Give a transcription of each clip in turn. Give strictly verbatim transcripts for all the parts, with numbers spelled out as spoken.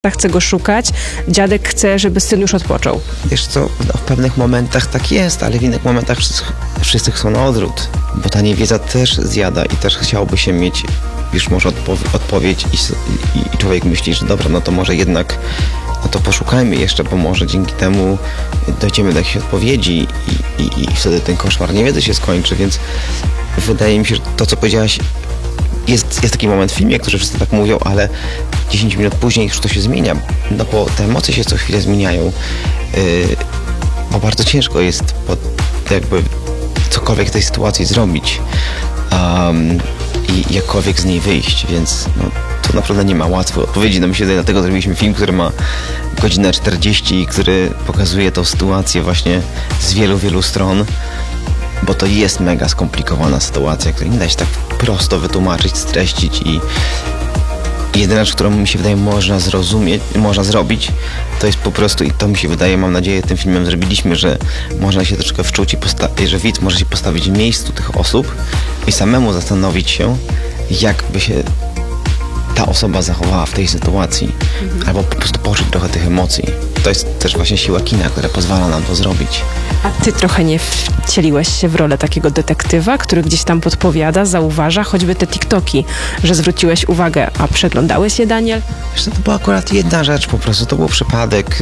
chce go szukać, dziadek chce, żeby syn już odpoczął. Wiesz co, no, w pewnych momentach tak jest, ale w innych momentach wszyscy, wszyscy chcą na odwrót, bo ta niewiedza też zjada i też chciałoby się mieć już może odpo- odpowiedź i, i, i człowiek myśli, że dobra, no to może jednak no to poszukajmy jeszcze, bo może dzięki temu dojdziemy do jakiejś odpowiedzi i, i, i wtedy ten koszmar niewiedzy się skończy, więc wydaje mi się, że to, co powiedziałaś, jest, jest taki moment w filmie, którzy wszyscy tak mówią, ale dziesięć minut później już to się zmienia, no bo te emocje się co chwilę zmieniają, yy, bo bardzo ciężko jest pod, jakby cokolwiek w tej sytuacji zrobić um, i jakkolwiek z niej wyjść, więc no, to naprawdę nie ma łatwej odpowiedzi. No mi się wydaje, dlatego zrobiliśmy film, który ma godzinę czterdzieści i który pokazuje tą sytuację właśnie z wielu, wielu stron, bo to jest mega skomplikowana sytuacja, której nie da się tak prosto wytłumaczyć, streścić i jedyna rzecz, którą mi się wydaje można zrozumieć, można zrobić, to jest po prostu, i to mi się wydaje, mam nadzieję, tym filmem zrobiliśmy, że można się troszkę wczuć i posta- że widz może się postawić w miejscu tych osób i samemu zastanowić się, jak by się ta osoba zachowała w tej sytuacji, mhm. albo po prostu poczuć trochę tych emocji. To jest też właśnie siła kina, która pozwala nam to zrobić. A ty trochę nie wcieliłeś się w rolę takiego detektywa, który gdzieś tam podpowiada, zauważa, choćby te TikToki, że zwróciłeś uwagę, a przeglądałeś je, Daniel? Wiesz co, to była akurat jedna rzecz po prostu, to był przypadek.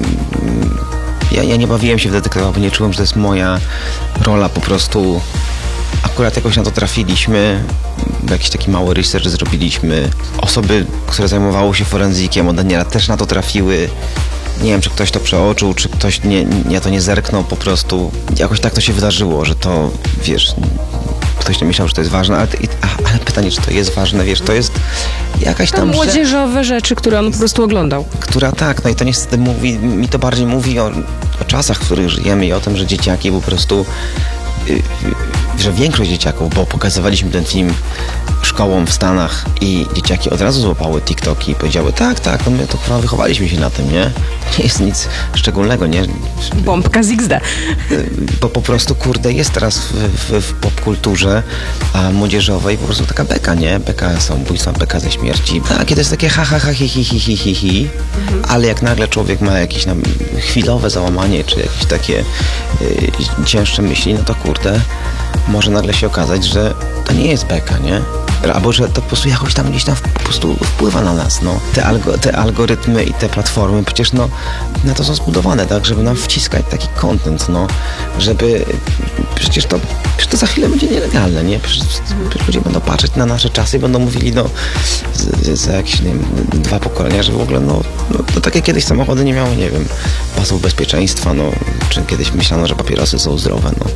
Ja, ja nie bawiłem się w detektywa, bo nie czułem, że to jest moja rola, po prostu akurat jakoś na to trafiliśmy, jakiś taki mały research zrobiliśmy. Osoby, które zajmowały się forenzykiem od Daniela też na to trafiły. Nie wiem, czy ktoś to przeoczył, czy ktoś nie, nie to nie zerknął, po prostu jakoś tak to się wydarzyło, że to, wiesz, ktoś nie myślał, że to jest ważne, ale, ale pytanie, czy to jest ważne, wiesz, to jest jakaś tam... Młodzieżowe rzeczy, które on po prostu oglądał. Która tak, no i to niestety mówi, mi to bardziej mówi o, o czasach, w których żyjemy i o tym, że dzieciaki po prostu... Yy, że większość dzieciaków, bo pokazywaliśmy ten film szkołom w Stanach i dzieciaki od razu złapały TikToki i powiedziały, tak, tak, no my to chyba wychowaliśmy się na tym, nie? To nie jest nic szczególnego, nie? Bombka z X D. Bo po prostu, kurde, jest teraz w, w, w popkulturze a młodzieżowej po prostu taka beka, nie? Beka samobójstwa, beka ze śmierci. Tak, to jest takie ha, ha, ha, hi, hi, hi, hi, hi, hi. Mhm. Ale jak nagle człowiek ma jakieś tam chwilowe załamanie, czy jakieś takie y, cięższe myśli, no to kurde, może nagle się okazać, że to nie jest beka, nie? Albo że to po prostu jakoś tam gdzieś tam po prostu wpływa na nas, no. Te, algo, te algorytmy i te platformy przecież no na to są zbudowane, tak, żeby nam wciskać taki content, no, żeby przecież to, przecież to za chwilę będzie nielegalne, nie? Przecież, przecież ludzie będą patrzeć na nasze czasy i będą mówili, no, z, za jakieś, nie wiem, dwa pokolenia, że w ogóle, no, no, to tak jak kiedyś samochody nie miały, nie wiem, pasów bezpieczeństwa, no, czy kiedyś myślano, że papierosy są zdrowe, no.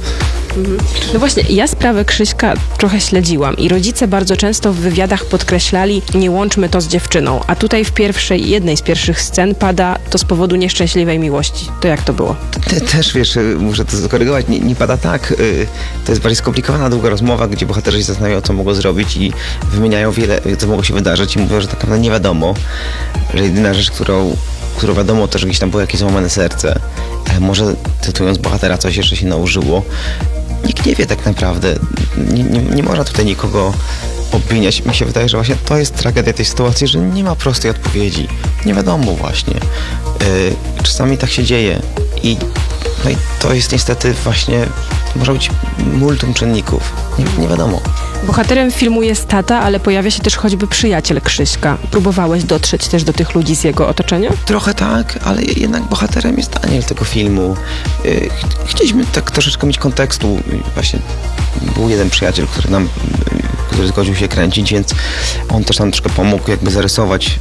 No właśnie, ja sprawę Krzyśka trochę śledziłam i rodzice bardzo często w wywiadach podkreślali, nie łączmy to z dziewczyną, a tutaj w pierwszej, jednej z pierwszych scen pada to z powodu nieszczęśliwej miłości. To jak to było? Te, też, wiesz, muszę to skorygować, nie, nie pada tak. To jest bardziej skomplikowana, długa rozmowa, gdzie bohaterzy się zastanawiają, co mogło zrobić i wymieniają wiele, co mogło się wydarzyć i mówią, że tak naprawdę nie wiadomo, że jedyna rzecz, którą którą wiadomo, to, że gdzieś tam było jakieś złamane serce, ale może cytując bohatera, coś jeszcze się nałożyło. Nikt nie wie tak naprawdę. Nie, nie, nie można tutaj nikogo obwiniać. Mi się wydaje, że właśnie to jest tragedia tej sytuacji, że nie ma prostej odpowiedzi. Nie wiadomo właśnie. Yy, czasami tak się dzieje i, no i to jest niestety właśnie, może być multum czynników. Nie, nie wiadomo. Bohaterem filmu jest tata, ale pojawia się też choćby przyjaciel Krzyśka. Próbowałeś dotrzeć też do tych ludzi z jego otoczenia? Trochę tak, ale jednak bohaterem jest Daniel tego filmu. Chcieliśmy tak troszeczkę mieć kontekstu. Właśnie był jeden przyjaciel, który nam, który zgodził się kręcić, więc on też nam troszkę pomógł jakby zarysować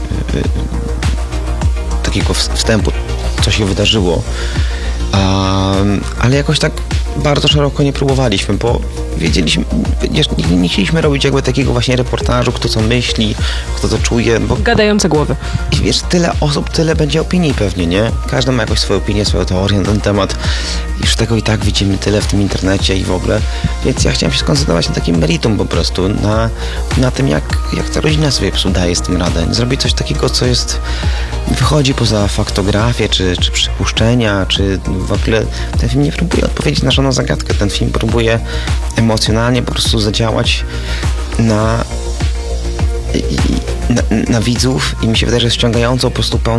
takiego wstępu, co się wydarzyło. Um, ale jakoś tak bardzo szeroko nie próbowaliśmy, bo wiedzieliśmy, nie, nie chcieliśmy robić jakby takiego właśnie reportażu, kto co myśli, kto to czuje. Bo gadające głowy. I wiesz, tyle osób, tyle będzie opinii pewnie, nie? Każdy ma jakąś swoją opinię, swoją teorię na ten temat. Już tego i tak widzimy tyle w tym internecie i w ogóle. Więc ja chciałem się skoncentrować na takim meritum po prostu, na, na tym, jak, jak ta rodzina sobie po prostu daje z tym radę. Zrobić coś takiego, co jest, wychodzi poza faktografię, czy, czy przypuszczenia, czy w ogóle ten film nie próbuje odpowiedzieć na żadną zagadkę. Ten film próbuje emocjonalnie po prostu zadziałać na, na, na widzów i mi się wydaje, że jest ściągającą po prostu pełną